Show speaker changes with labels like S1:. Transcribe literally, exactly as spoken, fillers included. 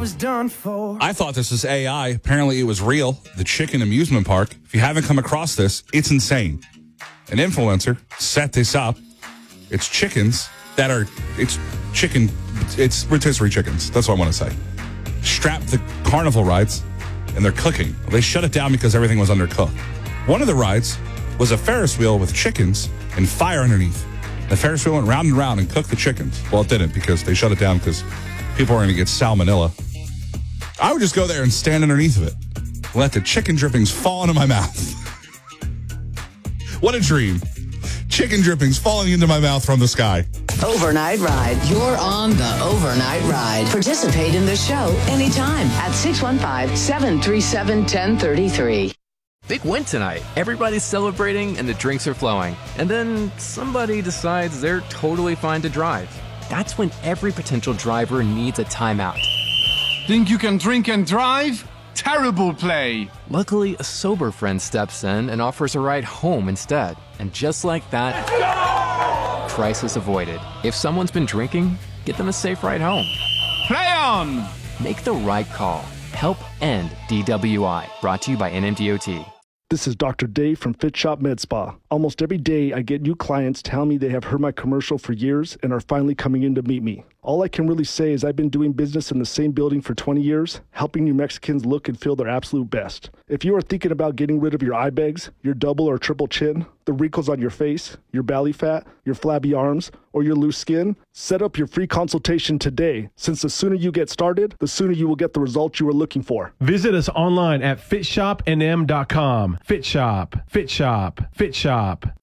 S1: was done for.
S2: I thought this was A I. Apparently it was real. The chicken amusement park. If you haven't come across this, it's insane. An influencer set this up. It's chickens that are, it's chicken, it's rotisserie chickens. That's what I want to say. Strap the carnival rides and they're cooking. They shut it down because everything was undercooked. One of the rides was a Ferris wheel with chickens and fire underneath. The Ferris wheel went round and round and cooked the chickens. Well, it didn't because they shut it down because people were going to get salmonella. I would just go there and stand underneath of it. Let the chicken drippings fall into my mouth. What a dream. Chicken drippings falling into my mouth from the sky.
S3: Overnight Ride.
S4: You're on the Overnight Ride.
S3: Participate in the show anytime at six one five, seven three seven, one zero three three.
S5: Big win tonight. Everybody's celebrating and the drinks are flowing. And then somebody decides they're totally fine to drive. That's when every potential driver needs a timeout.
S6: Think you can drink and drive? Terrible play.
S5: Luckily, a sober friend steps in and offers a ride home instead. And just like that, crisis avoided. If someone's been drinking, get them a safe ride home.
S6: Play on!
S5: Make the right call. Help end D W I. Brought to you by N M D O T.
S7: This is Doctor Dave from Fit Shop Med Spa. Almost every day, I get new clients tell me they have heard my commercial for years and are finally coming in to meet me. All I can really say is I've been doing business in the same building for twenty years, helping New Mexicans look and feel their absolute best. If you are thinking about getting rid of your eye bags, your double or triple chin, the wrinkles on your face, your belly fat, your flabby arms, or your loose skin, set up your free consultation today, since the sooner you get started, the sooner you will get the results you are looking for.
S8: Visit us online at fit shop n m dot com. Fit Shop, Fit Shop, Fit Shop,